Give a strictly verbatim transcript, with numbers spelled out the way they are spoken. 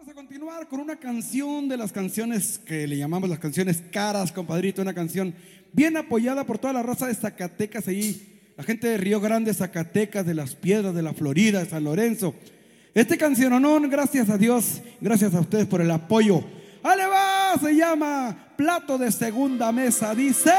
Vamos a continuar con una canción de las canciones que le llamamos las canciones caras, compadrito. Una canción bien apoyada por toda la raza de Zacatecas ahí, la gente de Río Grande, Zacatecas, de Las Piedras, de la Florida, de San Lorenzo. Este canciononón, gracias a Dios, gracias a ustedes por el apoyo. ¡Ale va! Se llama Plato de Segunda Mesa, dice...